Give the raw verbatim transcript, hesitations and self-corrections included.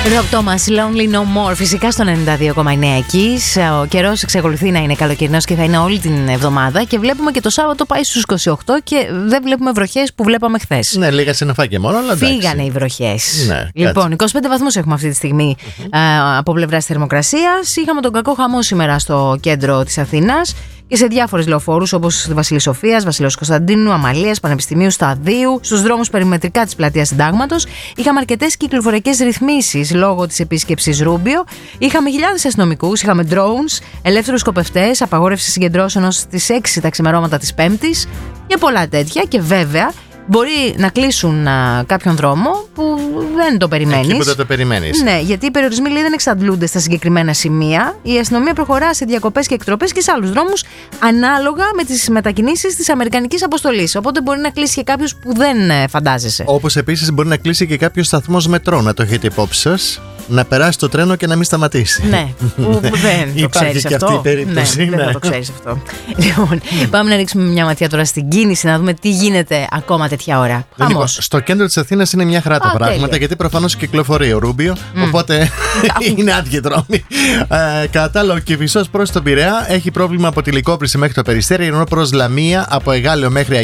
Rob Thomas, Lonely No More, φυσικά στο ενενήντα δύο κόμμα εννέα εκεί. Ο καιρός εξακολουθεί να είναι καλοκαιρινός και θα είναι όλη την εβδομάδα. Και βλέπουμε και το Σάββατο πάει στους είκοσι οκτώ και δεν βλέπουμε βροχές που βλέπαμε χθες. Ναι, λίγα συννεφάκια μόνο, αλλά εντάξει. Φύγανε οι βροχές. Ναι, λοιπόν, είκοσι πέντε βαθμούς έχουμε αυτή τη στιγμή mm-hmm. α, από πλευράς θερμοκρασίας. Είχαμε τον κακό χαμό σήμερα στο κέντρο της Αθήνας και σε διάφορες λεωφόρους όπως Βασιλής Σοφίας, Βασιλέως Κωνσταντίνου, Αμαλίας, Πανεπιστημίου, Σταδίου, στους δρόμους περιμετρικά της Πλατείας Συντάγματος. Είχαμε αρκετές κυκλοφοριακές ρυθμίσεις λόγω της επίσκεψης Ρούμπιο. Είχαμε χιλιάδες αστυνομικούς, είχαμε drones, ελεύθερους σκοπευτές, απαγόρευση συγκεντρώσεων ως τις έξι τα ξημερώματα της Πέμπτης και πολλά τέτοια. Και βέβαια μπορεί να κλείσουν α, κάποιον δρόμο που δεν το περιμένεις. Εκεί που δεν το περιμένεις. Ναι, γιατί οι περιορισμοί λέει, δεν εξαντλούνται στα συγκεκριμένα σημεία. Η αστυνομία προχωρά σε διακοπές και εκτροπές και σε άλλους δρόμους ανάλογα με τις μετακινήσεις της Αμερικανικής αποστολής. Οπότε μπορεί να κλείσει και κάποιος που δεν φαντάζεσαι. Όπως επίσης μπορεί να κλείσει και κάποιος σταθμός μετρό, να το έχετε υπόψη σας. Να περάσει το τρένο και να μην σταματήσει. Ναι, που δεν το ξέρεις αυτό. Αυτή η περίπτωση. Ναι, δεν θα το ξέρεις αυτό. Λοιπόν, πάμε να ρίξουμε μια ματιά τώρα στην κίνηση, να δούμε τι γίνεται ακόμα τέτοια ώρα. Λοιπόν, στο κέντρο της Αθήνας είναι μια χαρά τα πράγματα, τέλεια. Γιατί προφανώς κυκλοφορεί ο Ρούμπιο, mm. οπότε είναι άδειοι δρόμοι. ε, κατά άλλο, ο Κηφισός προς τον Πειραιά έχει πρόβλημα από τη Λικόπριση μέχρι το Περιστέρι, ενώ προς Λαμία από Εγάλεο μέχρι